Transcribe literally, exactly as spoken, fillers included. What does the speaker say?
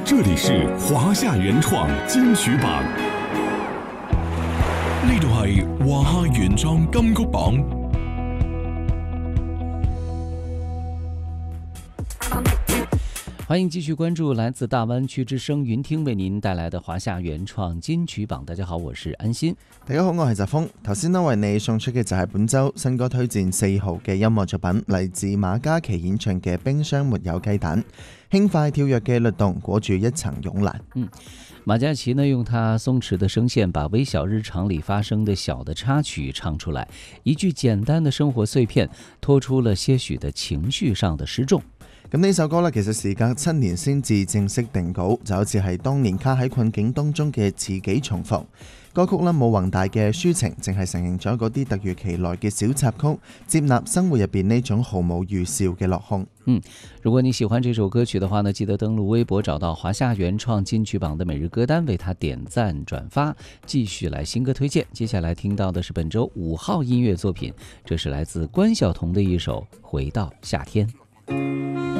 这里是华夏原創金曲榜， 呢度係華夏原創金曲榜。 欢迎继续關注來自大灣區之聲雲聽為您帶來的華夏原創金曲榜。大家好，我是安心。 大家好，我係澤峰。頭先呢為你送出嘅就係本周新歌推薦四號嘅音樂作品，嚟自馬嘉祺演唱嘅《冰箱沒有雞蛋》。輕快跳躍嘅律動裹住一層慵懶。 嗯，馬嘉祺呢用他鬆弛的聲線，把微小日常裡發生的小的插曲唱出來，一句簡單的生活碎片，拖出了些許的情緒上的失重。 咁呢首歌呢，其實時隔七年先至正式定稿，就好似係當年卡喺困境當中嘅自己重逢。歌曲呢冇宏大嘅抒情，淨係承認咗嗰啲突如其來嘅小插曲，接納生活入邊呢種毫無預兆嘅落空。 嗯，如果你喜歡這首歌曲的話呢，記得登錄微博找到華夏原創金曲榜的每日歌單，為它點讚轉發，繼續來新歌推薦。接下來聽到的是本周五號音樂作品，這是來自關曉彤的一首《回到夏天》。